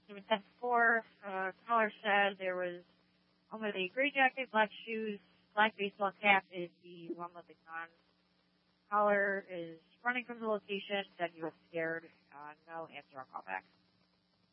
710-4, caller said there was one with a gray jacket, black shoes, black baseball cap is the one with the gun. Caller is running from the location, said he was scared. No answer on callback.